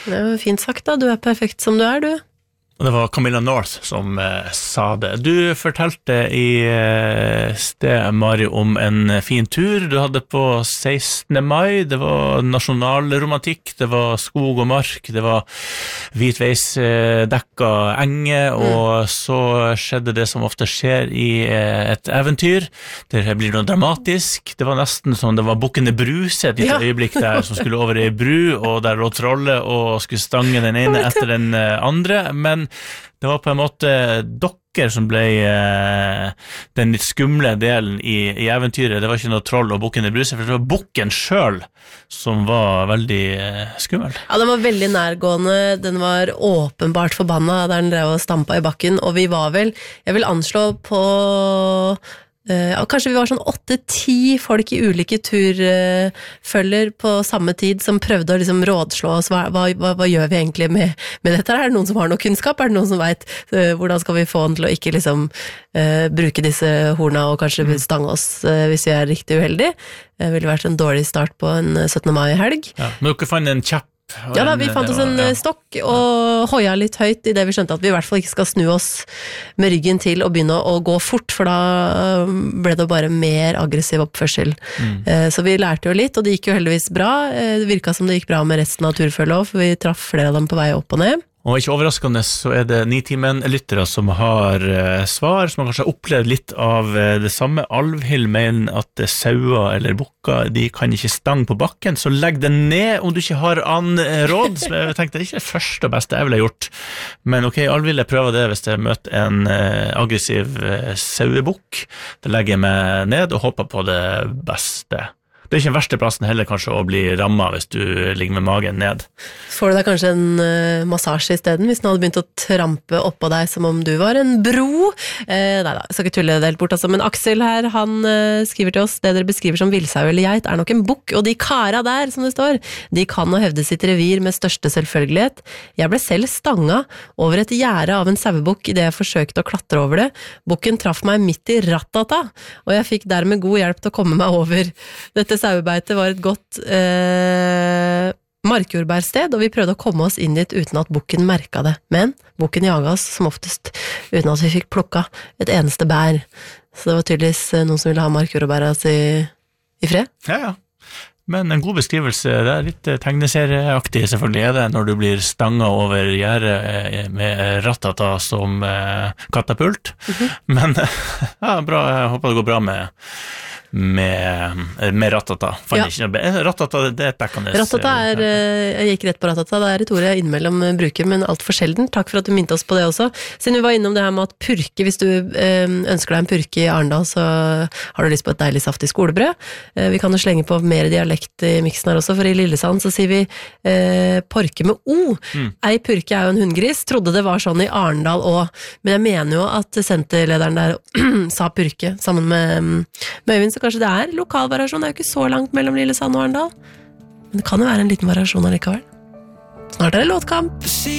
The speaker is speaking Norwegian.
Det var fint sagt da, du perfekt som du du. Og det var Camilla North som sa det. Du fortalte i sted, Mari, om en fin tur du hadde på 16. mai. Det var nasjonalromantikk, det var skog og mark, det var hvitveisdekka enge, og så skjedde det som ofte skjer i et eventyr. Det blir noe dramatisk. Det var nesten som det var Bukkene Bruse et lite øyeblikk der, som skulle over i bru, og der lå trollet og skulle stange den ene etter den andre, men det var på en måte dere som ble den litt skumle delen i eventyret. Det var ikke noe troll og Bukkene Bruse, for det var bukken selv som var veldig skummel. Ja, den var veldig nærgående, den var åpenbart forbanna der den drev og stampa i bakken, og vi var vel, jeg vil anslå på kanskje vi var sånn 8-10 folk i ulike turfølger på samme tid som prøvde å liksom rådslå oss, hva gjør vi egentlig med dette? Det noen som har noe kunnskap? Det noen som vet hvordan skal vi få den til å ikke liksom bruke disse horna og kanskje stange oss hvis vi riktig uheldige? Det ville vært en dårlig start på en 17. mai-helg. Ja, men dere fant en kjapp. Ja da, vi fant oss en stokk og hoia litt høyt i det vi skjønte at vi i hvert fall ikke skal snu oss med ryggen til og begynne å gå fort, for da ble det bare mer aggressiv oppførsel. Så vi lærte jo litt, og det gikk jo heldigvis bra. Det virket som det gikk bra med resten av turfølget også, for vi traff flere av dem på vei opp og ned. Og ikke overraskende så det Nitimen-lyttere som har svar, som har kanskje opplevd litt av det samme. Alvhild mener at sauer eller bukker, de kan ikke stange på bakken, så legg den ned om du ikke har annen råd. Så jeg tenkte, det er ikke det første og beste jeg ville gjort. Men ok, Alvhild, jeg prøver det hvis jeg møter en aggressiv sauebukk. Da legger jeg meg ned og håper på det beste. Det ikke den verste plassen heller kanskje å bli rammet hvis du ligger med magen ned. Får du deg kanskje en massasje i stedet, hvis den hadde begynt å trampe oppå deg som om du var en bro? Neida, jeg skal ikke tulle det helt bort, altså. Men Aksel her, han skriver til oss, det dere beskriver som villsau eller geit nok en bukk, og de kara der, som det står, de kan å hevde sitt revir med største selvfølgelighet. Jeg ble selv stanga over et gjerde av en sauebukk i det jeg forsøkte å klatre over det. Bukken traff meg midt i rattata, og jeg fikk dermed god hjelp til å komme meg over. Dette sauebeite var et godt markjordbærsted, og vi prøvde å komme oss inn dit uten at bukken merket det. Men bukken jaget oss som oftest uten at vi fikk plukka et eneste bær. Så det var tydeligvis noen som ville ha markjordbæra i fred. Ja. Men en god beskrivelse, det litt tegneserieaktig selvfølgelig det, når du blir stanga over gjerdet med rattata som katapult. Men ja, bra, jeg håper det går bra med rattata. Rattata, det bekkende. Rattata jeg gikk rett på rattata, det et ord jeg innimellom bruker, men alt for sjelden. Takk for at du minte oss på det også. Siden vi var innom det her med at purke, hvis du ønsker deg en purke i Arendal, så har du lyst på et deilig saftig skolebrød. Vi kan jo slenge på mer dialekt i miksen her også, for i Lillesand så sier vi porke med O. Ei purke jo en hundgris, trodde det var sånn i Arendal også, men jeg mener jo at senterlederen der sa purke, sammen med Øyvind, så kanskje det lokal variasjon, det jo ikke så langt mellom Lillesand og Arendal, men det kan jo være en liten variasjon allikevel. Snart det låtkamp.